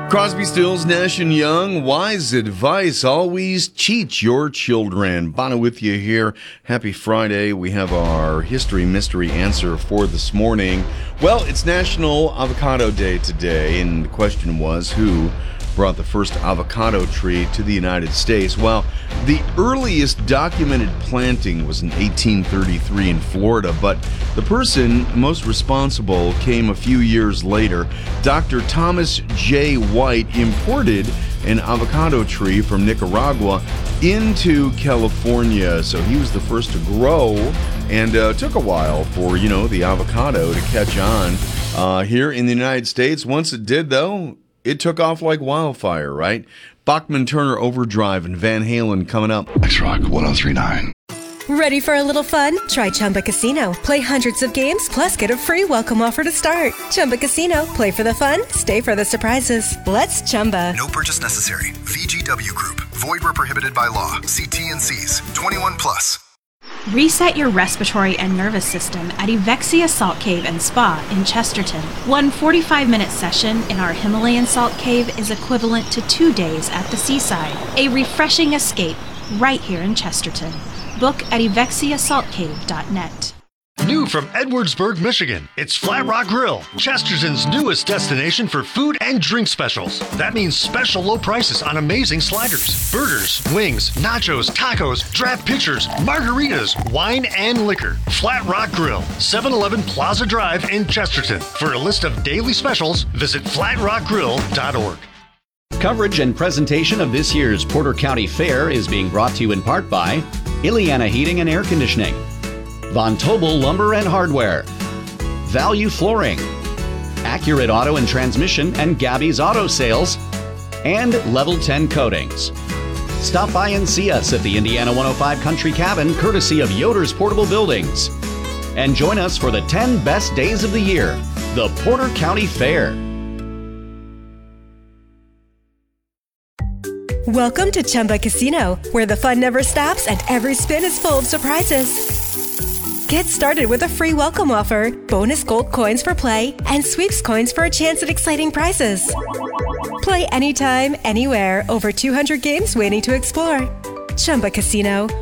Crosby, Stills, Nash & Young, wise advice, always cheat your children. Bono with you here. Happy Friday. We have our history mystery answer for this morning. Well, it's National Avocado Day today, and the question was, who brought the first avocado tree to the United States? Well, the earliest documented planting was in 1833 in Florida, but the person most responsible came a few years later. Dr. Thomas J. White imported an avocado tree from Nicaragua into California, so he was the first to grow, and took a while for, the avocado to catch on here in the United States. Once it did, though, it took off like wildfire, right? Bachman Turner Overdrive and Van Halen coming up. X-Rock 1039. Ready for a little fun? Try Chumba Casino. Play hundreds of games, plus get a free welcome offer to start. Chumba Casino. Play for the fun, stay for the surprises. Let's Chumba. No purchase necessary. VGW Group. Void where prohibited by law. See T&Cs. 21 plus. Reset your respiratory and nervous system at Evexia Salt Cave and Spa in Chesterton. One 45-minute session in our Himalayan salt cave is equivalent to 2 days at the seaside. A refreshing escape right here in Chesterton. Book at evexiasaltcave.net. New from Edwardsburg, Michigan, it's Flat Rock Grill, Chesterton's newest destination for food and drink specials. That means special low prices on amazing sliders, burgers, wings, nachos, tacos, draft pitchers, margaritas, wine, and liquor. Flat Rock Grill, 711 Plaza Drive in Chesterton. For a list of daily specials, visit flatrockgrill.org. Coverage and presentation of this year's Porter County Fair is being brought to you in part by Ileana Heating and Air Conditioning, Von Tobel Lumber and Hardware, Value Flooring, Accurate Auto and Transmission and Gabby's Auto Sales, and Level 10 Coatings. Stop by and see us at the Indiana 105 Country Cabin, courtesy of Yoder's Portable Buildings. And join us for the 10 best days of the year, the Porter County Fair. Welcome to Chumba Casino, where the fun never stops and every spin is full of surprises. Get started with a free welcome offer, bonus gold coins for play, and sweeps coins for a chance at exciting prizes. Play anytime, anywhere, over 200 games waiting to explore. Chumba Casino.